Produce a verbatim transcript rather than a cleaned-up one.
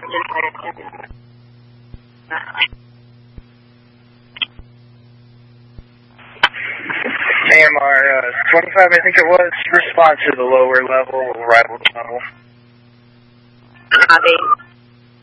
A M R uh, twenty-five, I think it was, respond to the lower level arrival tunnel. Copy.